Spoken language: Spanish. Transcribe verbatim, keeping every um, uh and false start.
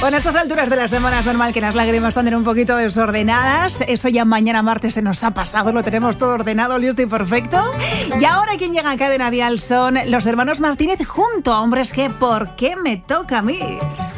Bueno, a estas alturas de la semana es normal que las lágrimas anden un poquito desordenadas. Eso ya mañana martes se nos ha pasado, lo tenemos todo ordenado, listo y perfecto. Y ahora quien llega a Cadena Dial son los hermanos Martínez junto a Hombres que ¿por qué me toca a mí?